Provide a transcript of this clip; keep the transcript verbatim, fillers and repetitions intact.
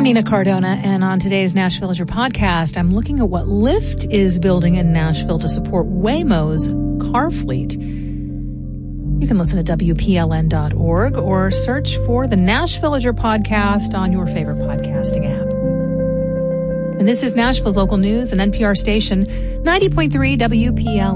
I'm Nina Cardona, and on today's Nashville is Your Podcast, I'm looking at what Lyft is building in Nashville to support Waymo's car fleet. You can listen to W P L N dot org or search for the Nashville is Your Podcast on your favorite podcasting app. And this is Nashville's local news and N P R station, ninety point three W P L N.